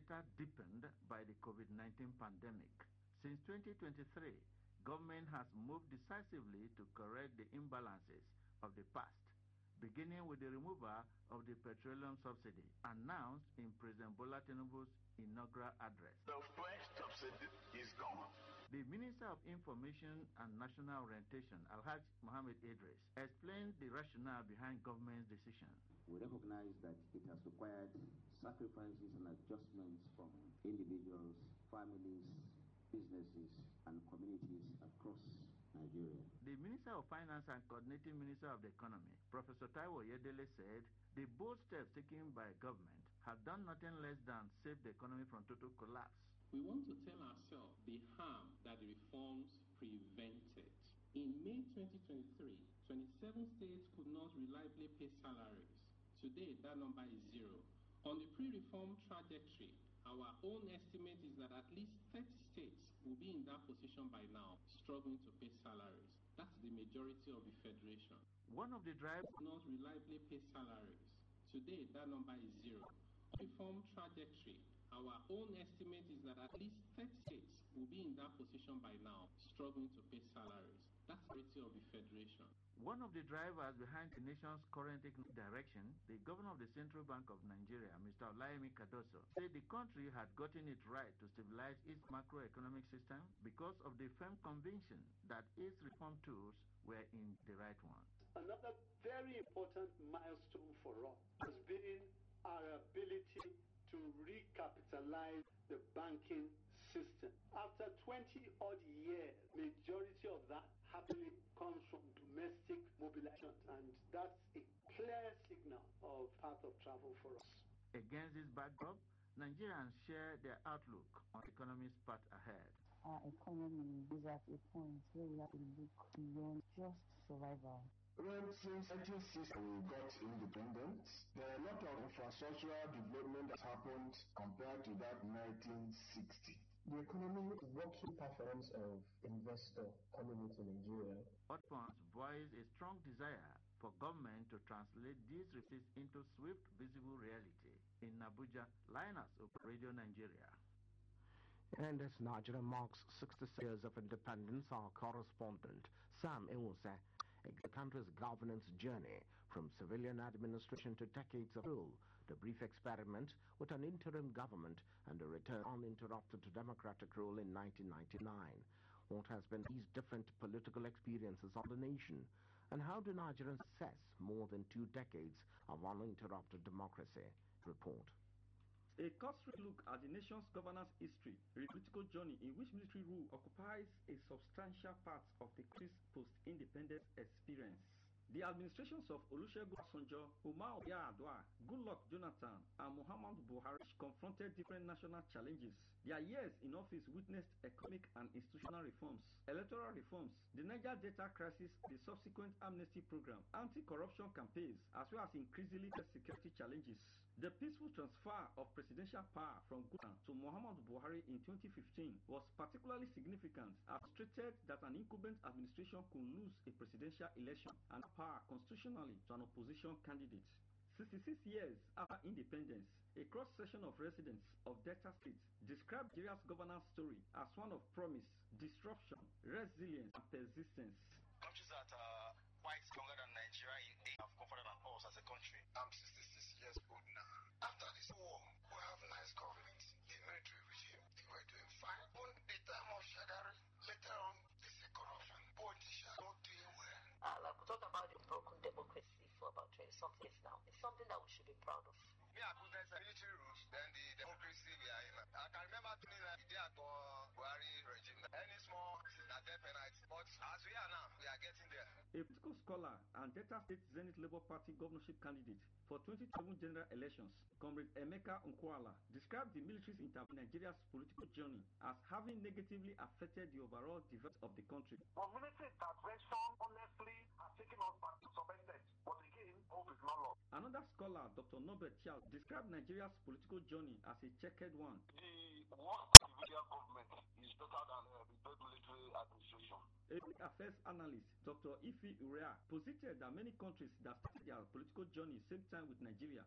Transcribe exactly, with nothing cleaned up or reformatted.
further deepened by the COVID nineteen pandemic. Since twenty twenty-three, government has moved decisively to correct the imbalances of the past, beginning with the removal of the petroleum subsidy announced in President Bola Tinubu's inaugural address. The first subsidy is gone. The Minister of Information and National Orientation, Alhaj Mohammed Idris, explained the rationale behind government's decision. We recognize that it has required sacrifices and adjustments from individuals, families, businesses, and communities across Nigeria. The Minister of Finance and Coordinating Minister of the Economy, Professor Taiwo Oyedele, said the bold steps taken by government have done nothing less than save the economy from total collapse. We want to tell ourselves the harm that the reforms prevented. In May twenty twenty-three, twenty-seven states could not reliably pay salaries. Today, that number is zero. On the pre-reform trajectory, our own estimate is that at least thirty states will be in that position by now, struggling to pay salaries. That's the majority of the federation. One of the drivers not reliably pay salaries. Today, that number is zero. On the reform trajectory, our own estimate is that at least thirty states will be in that position by now, struggling to pay salaries. That's the majority of the federation. One of the drivers behind the nation's current economic direction, the governor of the Central Bank of Nigeria, Mister Olayemi Cardoso, said the country had gotten it right to stabilize its macroeconomic system because of the firm conviction that its reform tools were in the right ones. Another very important milestone for us has been our ability to recapitalize the banking system. After twenty odd years, majority of that happily comes from domestic mobilization, and that's a clear signal of path of travel for us. Against this backdrop, Nigerians share their outlook on the economy's path ahead. Our economy is at a point where we have to look beyond just survival. Well, since nineteen sixty we got independence, there are a lot of infrastructural development that happened compared to that nineteen sixty. The economy working patterns of investor coming into Nigeria. Otpons voiced a strong desire for government to translate these receipts into swift, visible reality. In Abuja, Linus of Radio Nigeria. And as Nigeria marks sixty-six years of independence, our correspondent Sam Ewuse, the country's governance journey from civilian administration to decades of rule, the brief experiment with an interim government and a return uninterrupted to democratic rule in nineteen ninety-nine. What has been these different political experiences on the nation, and how do Nigerians assess more than two decades of uninterrupted democracy? Report. A cursory look at the nation's governance history, a political journey in which military rule occupies a substantial part of the country's post-independence experience. The administrations of Olusegun Obasanjo, Umar Yar'Adua, Goodluck Jonathan, and Muhammadu Buhari confronted different national challenges. Their years in office witnessed economic and institutional reforms, electoral reforms, the Niger Delta crisis, the subsequent amnesty program, anti-corruption campaigns, as well as increasingly security challenges. The peaceful transfer of presidential power from Goodluck to Muhammadu Buhari in twenty fifteen was particularly significant, as it stated that an incumbent administration could lose a presidential election and power constitutionally to an opposition candidate. sixty-six years after independence, a cross-section of residents of Delta State described Nigeria's governance story as one of promise, disruption, resilience, and persistence. Countries that are quite stronger than Nigeria in age have confronted us as a country. I'm sixty-six years old now. After this war, we have nice government. The military regime, they were doing fine. On the time of Shagari, later on, they say corruption. Politicians not doing well. Uh, like we talked about the broken democracy for about twenty something years now. It's something that we should be proud of. Me, I put the military rules, then the democracy we are in. I can remember doing that the day ago Buhari regime. Any small is not death penalty. But as we are now, we are getting there. A political scholar and Delta State Zenith Labour Party governorship candidate for twenty twenty-seven general elections, Comrade Emeka Nkwala, described the military's intervention in Nigeria's political journey as having negatively affected the overall development of the country. But military intervention, honestly, has taken us back to some extent. But again, hope is not lost. Another scholar, Doctor Norbert Chiao, described Nigeria's political journey as a checkered one. The work of the civilian government is better than uh, the military administration. A public affairs analyst, Doctor Ife Urea, posited that many countries that started their political journey same time with Nigeria